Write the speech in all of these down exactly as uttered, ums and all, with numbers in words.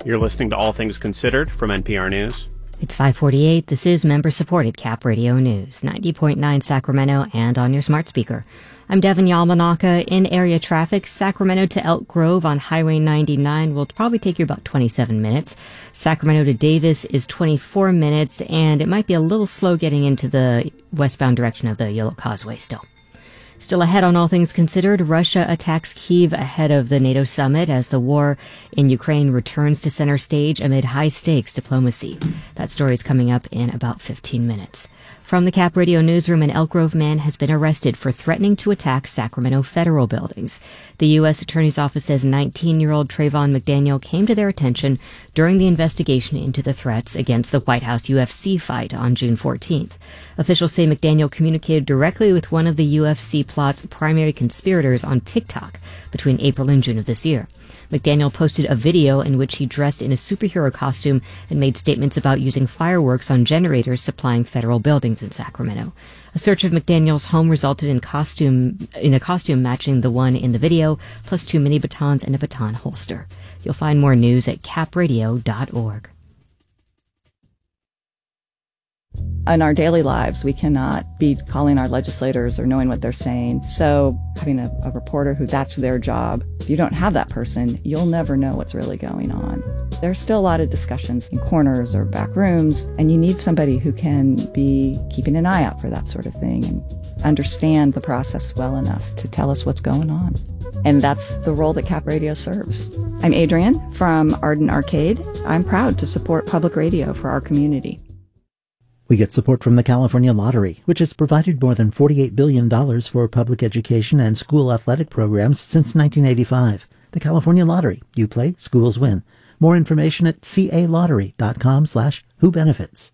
You're listening to All Things Considered from N P R News. It's five forty-eight. This is member-supported Cap Radio News, ninety point nine Sacramento and on your smart speaker. I'm Devin Yamanaka. In area traffic, Sacramento to Elk Grove on Highway ninety-nine will probably take you about twenty-seven minutes. Sacramento to Davis is twenty-four minutes, and it might be a little slow getting into the westbound direction of the Yellow Causeway still. Still ahead on All Things Considered, Russia attacks Kyiv ahead of the NATO summit as the war in Ukraine returns to center stage amid high-stakes diplomacy. That story is coming up in about fifteen minutes. From the Cap Radio newsroom, an Elk Grove man has been arrested for threatening to attack Sacramento federal buildings. The U S Attorney's Office says nineteen-year-old Trayvon McDaniel came to their attention during the investigation into the threats against the White House U F C fight on June fourteenth. Officials say McDaniel communicated directly with one of the U F C plot's primary conspirators on TikTok between April and June of this year. McDaniel posted a video in which he dressed in a superhero costume and made statements about using fireworks on generators supplying federal buildings in Sacramento. A search of McDaniel's home resulted in costume in a costume matching the one in the video, plus two mini batons and a baton holster. You'll find more news at cap radio dot org. In our daily lives, we cannot be calling our legislators or knowing what they're saying. So having a, a reporter who that's their job, if you don't have that person, you'll never know what's really going on. There's still a lot of discussions in corners or back rooms, and you need somebody who can be keeping an eye out for that sort of thing and understand the process well enough to tell us what's going on. And that's the role that Cap Radio serves. I'm Adrienne from Arden Arcade. I'm proud to support public radio for our community. We get support from the California Lottery, which has provided more than forty-eight billion dollars for public education and school athletic programs since nineteen eighty-five. The California Lottery. You play, schools win. More information at calottery.com slash who benefits.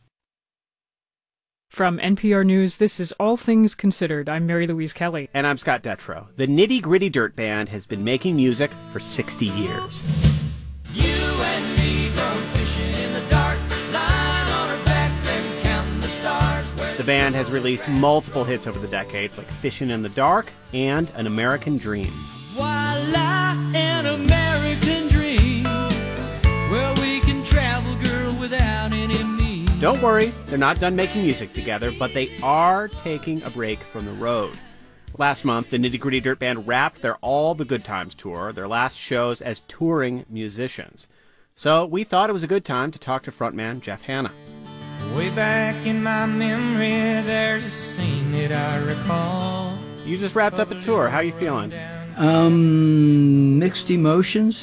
From N P R News, this is All Things Considered. I'm Mary Louise Kelly. And I'm Scott Detrow. The Nitty Gritty Dirt Band has been making music for sixty years. You and me go fishing in the dark, lying on our backs and counting the stars. The band has released multiple hits over the decades, like Fishin' in the Dark and An American Dream. Voila, an American dream, where we can travel, girl, without any means. Don't worry, they're not done making music together, but they are taking a break from the road. Last month, the Nitty Gritty Dirt Band wrapped their All the Good Times tour, their last shows as touring musicians. So we thought it was a good time to talk to frontman Jeff Hanna. Way back in my memory, there's a scene that I recall. You just wrapped up a tour. How are you feeling? Um, mixed emotions.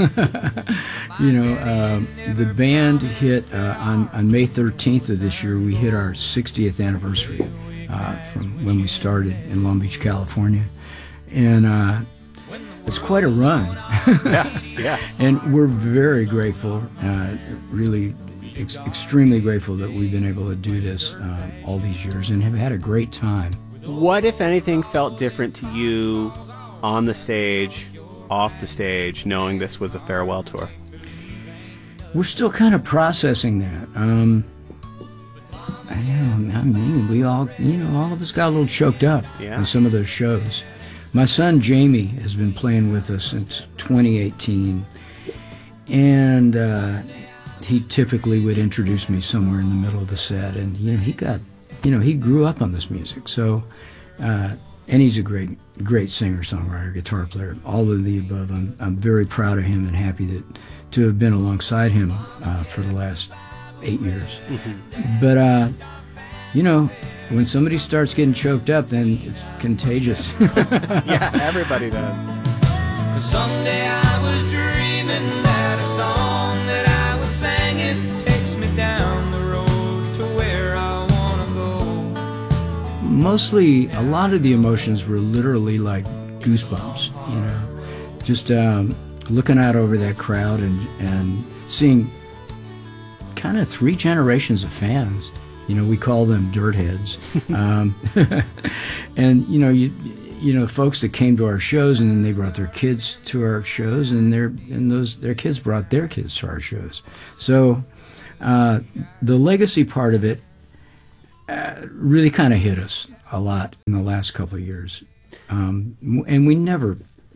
you know, uh, the band hit uh, on, on May thirteenth of this year, we hit our sixtieth anniversary uh, from when we started in Long Beach, California. And uh, it's quite a run. yeah, yeah. And we're very grateful, uh, really ex- extremely grateful that we've been able to do this uh, all these years and have had a great time. What, if anything, felt different to you on the stage, off the stage, knowing this was a farewell tour? We're still kind of processing that. Um, I, don't know, I mean, we all, you know, all of us got a little choked up yeah. on some of those shows. My son Jamie has been playing with us since twenty eighteen, and uh, he typically would introduce me somewhere in the middle of the set, and you know, he got, you know, he grew up on this music, so. Uh, And he's a great, great singer, songwriter, guitar player, all of the above. I'm, I'm very proud of him and happy that to have been alongside him uh, for the last eight years. Mm-hmm. But, uh, you know, when somebody starts getting choked up, then it's contagious. yeah, everybody does. 'Cause someday I was dreaming that a song that I was singing takes me down the road to where I want to go. Mostly, a lot of the emotions were literally like goosebumps, you know. Just um, looking out over that crowd and, and seeing kind of three generations of fans. You know, we call them dirt heads. um, and, you know, you you know, folks that came to our shows and then they brought their kids to our shows and their and those their kids brought their kids to our shows. So uh, the legacy part of it uh, really kind of hit us a lot in the last couple of years. Um, and we never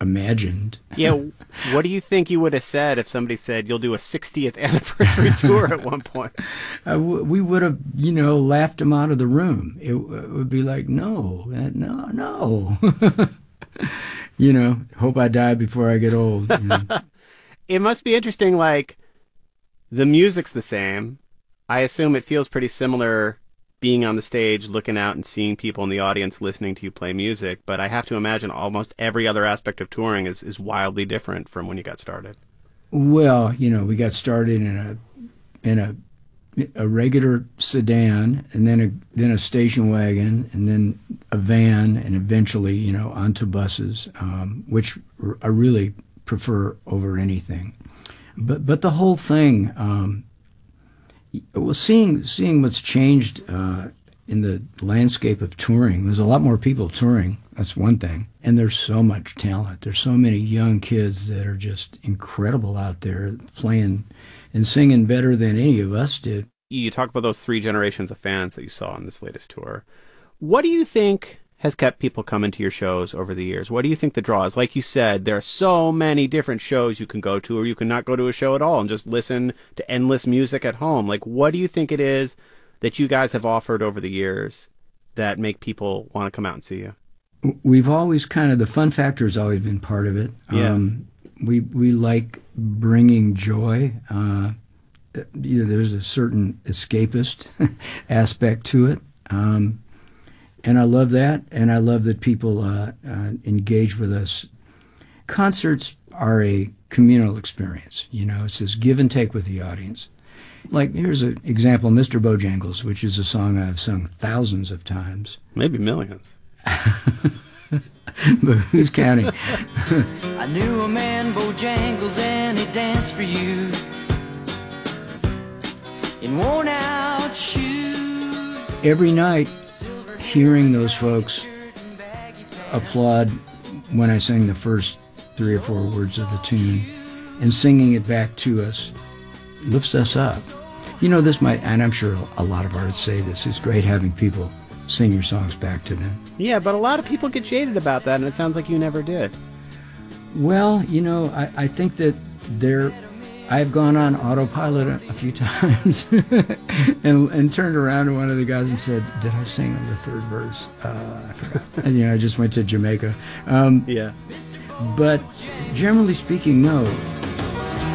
imagined. Yeah, what do you think you would have said if somebody said you'll do a sixtieth anniversary tour at one point? Uh, w- we would have, you know, laughed him out of the room. It, w- it would be like, no, uh, no, no. You know, hope I die before I get old. You know. It must be interesting, like, the music's the same. I assume it feels pretty similar being on the stage, looking out and seeing people in the audience listening to you play music, but I have to imagine almost every other aspect of touring is, is wildly different from when you got started. Well, you know, we got started in a in a a regular sedan, and then a then a station wagon, and then a van, and eventually, you know, onto buses, um, which r- I really prefer over anything. But but the whole thing. Um, Well, seeing seeing what's changed uh, in the landscape of touring, there's a lot more people touring. That's one thing, and there's so much talent. There's so many young kids that are just incredible out there playing and singing better than any of us did. You talk about those three generations of fans that you saw on this latest tour. What do you think has kept people coming to your shows over the years? What do you think the draw is? Like you said, there are so many different shows you can go to, or you can not go to a show at all and just listen to endless music at home. Like, what do you think it is that you guys have offered over the years that make people want to come out and see you? We've always kind of, the fun factor has always been part of it. Yeah. Um, we we like bringing joy. Uh, you know, there's a certain escapist aspect to it. Um, And I love that, and I love that people uh, uh, engage with us. Concerts are a communal experience, you know. It's this give and take with the audience. Like, here's an example, Mister Bojangles, which is a song I've sung thousands of times. Maybe millions. But who's counting? I knew a man, Bojangles, and he danced for you in worn-out shoes. Every night, hearing those folks applaud when I sang the first three or four words of the tune and singing it back to us lifts us up. You know, this might, and I'm sure a lot of artists say this, it's great having people sing your songs back to them. Yeah, but a lot of people get jaded about that, and it sounds like you never did. Well, you know, I, I think that there, I've gone on autopilot a, a few times and, and turned around to one of the guys and said, did I sing on the third verse? Uh, I forgot. And, you know, I just went to Jamaica. Um, Yeah. But generally speaking, no.